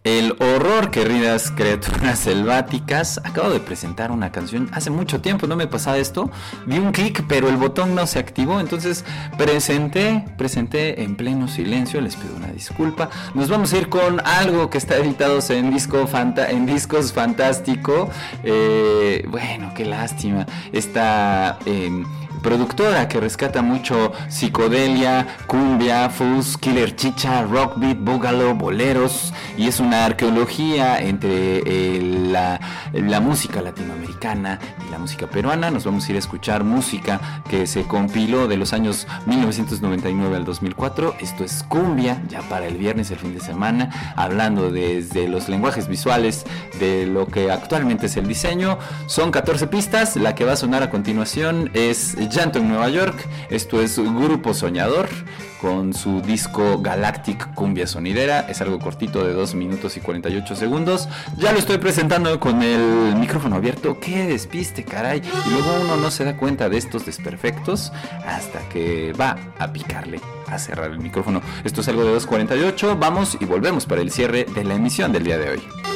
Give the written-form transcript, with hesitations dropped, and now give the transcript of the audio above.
El horror, queridas criaturas selváticas. Acabo de presentar una canción hace mucho tiempo, no me pasaba esto. Di un clic, pero el botón no se activó. Entonces presenté en pleno silencio. Les pido una disculpa. Nos vamos a ir con algo que está editado en Discos Fantástico. Bueno, qué lástima. Esta productora que rescata mucho psicodelia, cumbia, fuzz, killer chicha, rockbeat, boogaloo, boleros, y es una arqueología entre la música latinoamericana y la música peruana. Nos vamos a ir a escuchar música que se compiló de los años 1999 al 2004. Esto es cumbia, ya para el viernes, el fin de semana, hablando desde los lenguajes visuales de lo que actualmente es el diseño. Son 14 pistas, la que va a sonar a continuación es Llanto en Nueva York. Esto es Grupo Soñador con su disco Galactic Cumbia Sonidera. Es algo cortito de 2 minutos y 48 segundos. Ya lo estoy presentando con el micrófono abierto. ¡Qué despiste, caray! Y luego uno no se da cuenta de estos desperfectos hasta que va a picarle a cerrar el micrófono. Esto es algo de 2:48. Vamos y volvemos para el cierre de la emisión del día de hoy.